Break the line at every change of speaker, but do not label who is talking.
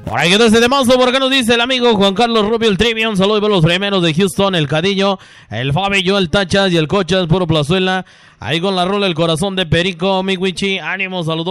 Por ahí quedó ese temazo, por acá nos dice el amigo Juan Carlos Rubio, el Trivia. Un saludo para los primeros de Houston, el Cadillo, el Fabi, yo, el Tachas y el Cochas, puro Plazuela. Ahí con la rola El Corazón de Perico, mi Wichi. Ánimo, saludos.